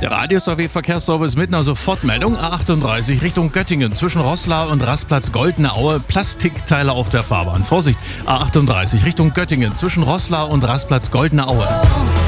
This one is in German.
Der Radius AW Verkehrsservice mit einer Sofortmeldung. A38 Richtung Göttingen zwischen Roßla und Rastplatz Goldene Aue. Plastikteile auf der Fahrbahn. Vorsicht, A38 Richtung Göttingen zwischen Roßla und Rastplatz Goldene Aue.